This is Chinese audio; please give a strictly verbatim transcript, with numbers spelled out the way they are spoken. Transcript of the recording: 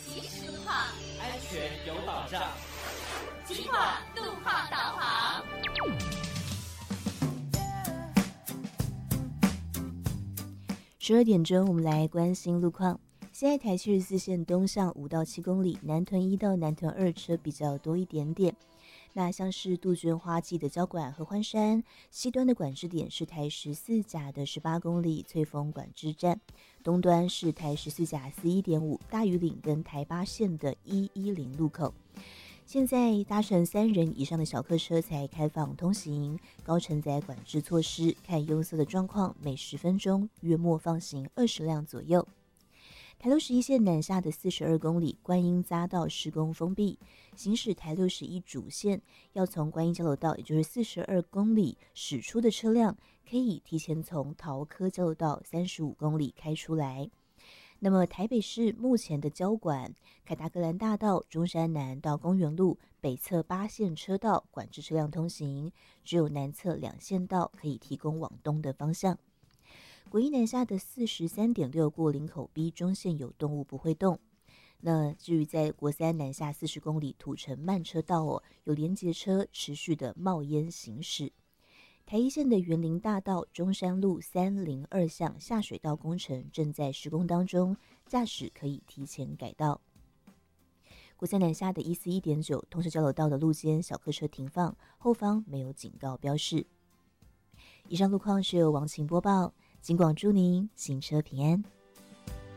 及时路况， 安全有保障。 金广路况导航。 十二点钟，我们来关心路况。现在台七十四线东向五到七公里，南屯一到南屯二车比较多一点点。那像是杜鹃花季的交管合欢山西端的管制点是台十四甲的十八公里翠峰管制站，东端是台十四甲四一点五大屿岭跟台八线的一一零路口。现在搭乘三人以上的小客车才开放通行，高承载管制措施，看拥塞的状况，每十分钟约莫放行二十辆左右。台六十一线南下的四十二公里观音匝道施工封闭，行驶台六十一主线要从观音交流道，也就是四十二公里驶出的车辆，可以提前从桃科交流道三十五公里开出来。那么台北市目前的交管，凯达格兰大道中山南到公园路北侧八线车道管制车辆通行，只有南侧两线道可以提供往东的方向。国一南下的 四十三点六 过林口 B 中线有动物不会动。那至于在国三南下四十公里土城慢车道哦，有连结车持续的冒烟行驶。台一线的园林大道中山路三零二巷下水道工程正在施工当中，驾驶可以提前改道。国三南下的一四一点九通识交流道的路肩小客车停放，后方没有警告标示。以上路况是由王晴播报，警广祝您行车平安。